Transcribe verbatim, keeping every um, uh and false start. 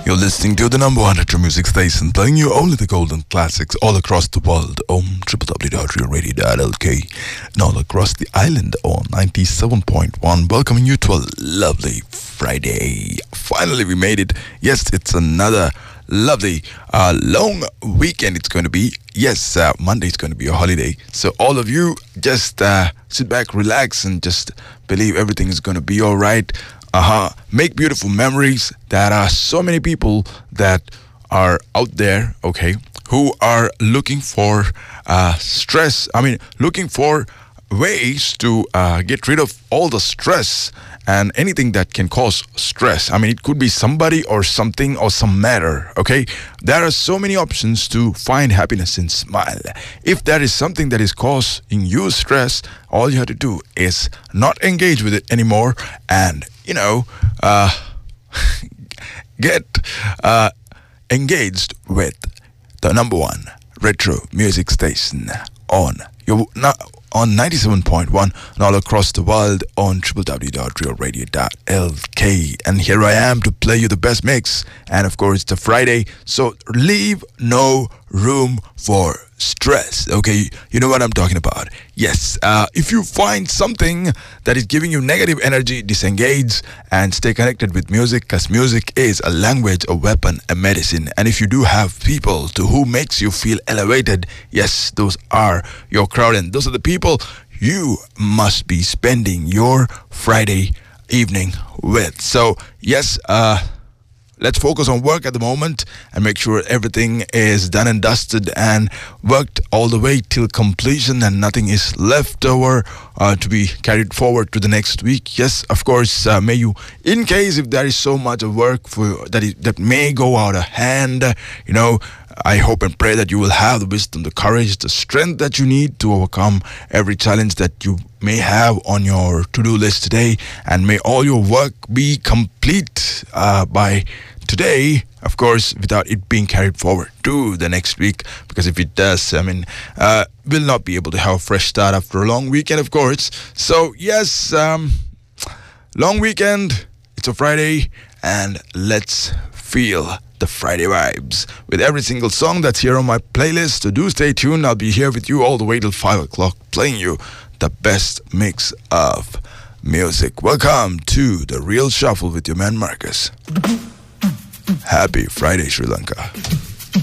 You're listening to the number one retro music station, playing you only the golden classics all across the world on w w w dot real radio dot l k and all across the island on ninety-seven point one, welcoming you to a lovely Friday. Finally, we made it. Yes, it's another lovely uh, long weekend it's going to be. Yes, uh, Monday is going to be a holiday. So all of you just uh, sit back, relax, and just believe everything is going to be all right. Uh-huh. Make beautiful memories. There are so many people that are out there, okay, who are looking for uh, stress. I mean, looking for ways to uh, get rid of all the stress and anything that can cause stress. I mean, it could be somebody or something or some matter, okay? There are so many options to find happiness and smile. If there is something that is causing you stress, all you have to do is not engage with it anymore and, you know, uh, get uh, engaged with the number one retro music station on your... Not, on ninety-seven point one and all across the world on w w w dot real radio dot l k. And here I am to play you the best mix. And of course, it's a Friday, so leave no room for stress. Okay, you know what I'm talking about. Yes, uh, if you find something that is giving you negative energy, disengage and stay connected with music, because music is a language, a weapon, a medicine. And if you do have people to who makes you feel elevated, yes, those are your crowd and those are the people you must be spending your Friday evening with. So yes, uh let's focus on work at the moment and make sure everything is done and dusted and worked all the way till completion and nothing is left over uh, to be carried forward to the next week. Yes, of course, uh, may you, in case if there is so much of work for that is, that may go out of hand, you know, I hope and pray that you will have the wisdom, the courage, the strength that you need to overcome every challenge that you may have on your to-do list today. And may all your work be complete uh, by today, of course, without it being carried forward to the next week. Because if it does, I mean, uh, we'll not be able to have a fresh start after a long weekend, of course. So, yes, um, long weekend, it's a Friday, and let's feel the Friday vibes with every single song that's here on my playlist. So do stay tuned. I'll be here with you all the way till five o'clock, playing you the best mix of music. Welcome to The Real Shuffle with your man Marcus. Happy Friday, Sri Lanka.